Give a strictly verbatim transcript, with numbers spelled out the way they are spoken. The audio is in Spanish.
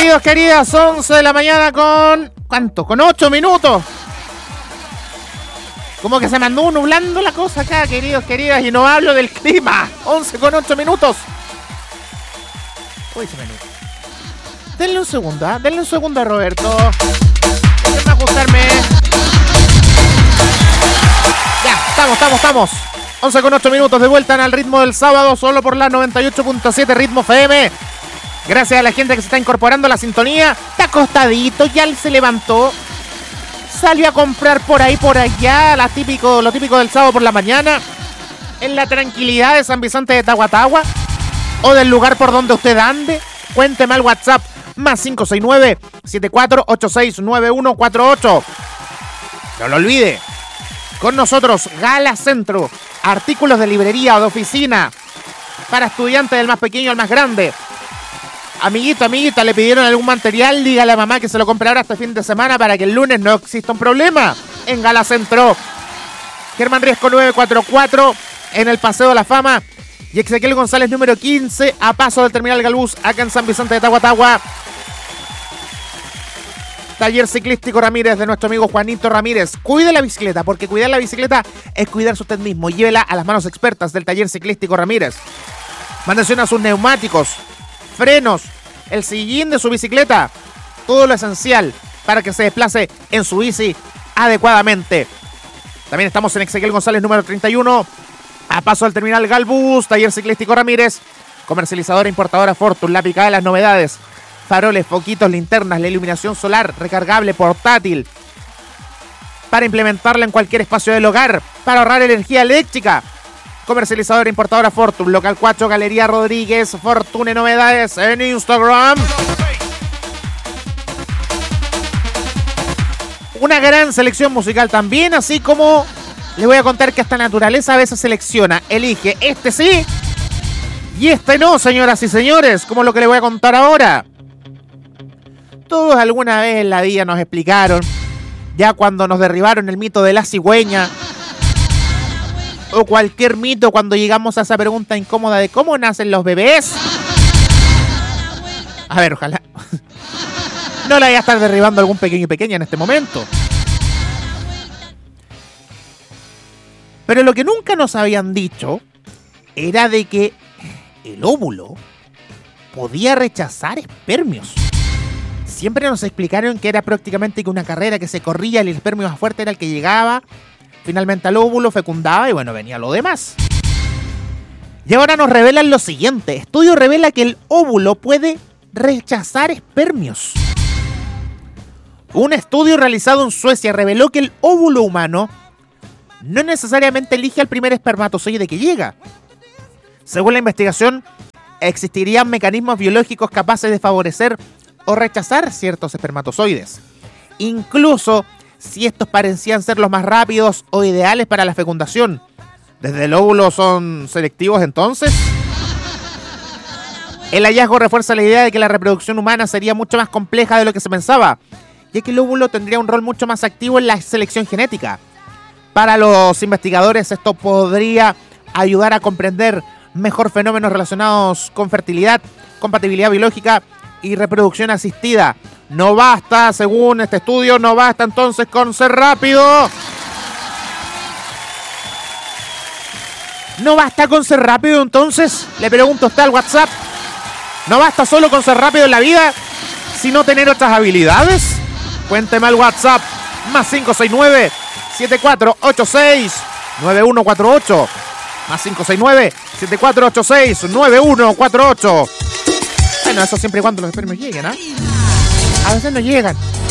queridos, queridas, once de la mañana con... ¿Cuánto? Con ocho minutos. Como que se me andó nublando la cosa acá, queridos, queridas, y no hablo del clima. once con ocho minutos. Uy, se me nubló. Denle un segundo, ¿eh? Denle un segundo a Roberto. Déjenme ajustarme. Ya, estamos, estamos, estamos. once con ocho minutos de vuelta en Al Ritmo del Sábado, solo por la noventa y ocho punto siete Ritmo F M. Gracias a la gente que se está incorporando a la sintonía. Está acostadito, ya se levantó. Salió a comprar por ahí, por allá, la típico, lo típico del sábado por la mañana. En la tranquilidad de San Vicente de Tahuatahua. O del lugar por donde usted ande. Cuénteme al WhatsApp. Más cinco seis nueve, siete cuatro ocho seis, nueve uno cuatro ocho. No lo olvide. Con nosotros, Gala Centro. Artículos de librería o de oficina. Para estudiantes del más pequeño al más grande. Amiguito, amiguita, le pidieron algún material. Dígale a mamá que se lo compre ahora este fin de semana para que el lunes no exista un problema. En Gala Centro. Germán Riesco nueve cuatro cuatro. En el Paseo de la Fama. Y Ezequiel González número quince. A paso del Terminal Galbús. Acá en San Vicente de Tahuatahua. Taller Ciclístico Ramírez de nuestro amigo Juanito Ramírez. Cuide la bicicleta, porque cuidar la bicicleta es cuidarse usted mismo. Llévela a las manos expertas del Taller Ciclístico Ramírez. Mándese a sus neumáticos, frenos, el sillín de su bicicleta. Todo lo esencial para que se desplace en su bici adecuadamente. También estamos en Ezequiel González número treinta y uno. A paso del Terminal Galbús. Taller Ciclístico Ramírez. Comercializadora importadora Fortune. La picada de las novedades. Faroles, foquitos, linternas, la iluminación solar, recargable, portátil. Para implementarla en cualquier espacio del hogar. Para ahorrar energía eléctrica. Comercializadora importadora Fortune. Local cuatro, Galería Rodríguez. Fortune Novedades en Instagram. Una gran selección musical también, así como les voy a contar que hasta naturaleza a veces selecciona, elige este sí y este no, señoras y señores, como lo que les voy a contar ahora. Todos alguna vez en la vida nos explicaron, ya cuando nos derribaron el mito de la cigüeña, o cualquier mito cuando llegamos a esa pregunta incómoda de cómo nacen los bebés. A ver, ojalá no la vaya a estar derribando algún pequeño y pequeña en este momento. Pero lo que nunca nos habían dicho era de que el óvulo podía rechazar espermios. Siempre nos explicaron que era prácticamente que una carrera que se corría, el espermio más fuerte era el que llegaba finalmente al óvulo, fecundaba y bueno, venía lo demás. Y ahora nos revelan lo siguiente. Estudio revela que el óvulo puede rechazar espermios. Un estudio realizado en Suecia reveló que el óvulo humano no necesariamente elige al primer espermatozoide que llega. Según la investigación, existirían mecanismos biológicos capaces de favorecer o rechazar ciertos espermatozoides. Incluso si estos parecían ser los más rápidos o ideales para la fecundación. ¿Desde el óvulo son selectivos entonces? El hallazgo refuerza la idea de que la reproducción humana sería mucho más compleja de lo que se pensaba, ya que el óvulo tendría un rol mucho más activo en la selección genética. Para los investigadores esto podría ayudar a comprender mejor fenómenos relacionados con fertilidad, compatibilidad biológica y reproducción asistida. No basta, según este estudio, no basta entonces con ser rápido. No basta con ser rápido entonces, le pregunto a usted al WhatsApp. No basta solo con ser rápido en la vida, sino tener otras habilidades. Cuénteme al WhatsApp, más cinco seis nueve, siete cuatro ocho seis, nueve uno cuatro ocho. Más cinco seis nueve, siete cuatro ocho seis, nueve uno cuatro ocho. Bueno, eso siempre y cuando los espermios lleguen, ¿ah? ¿eh? A veces no llegan.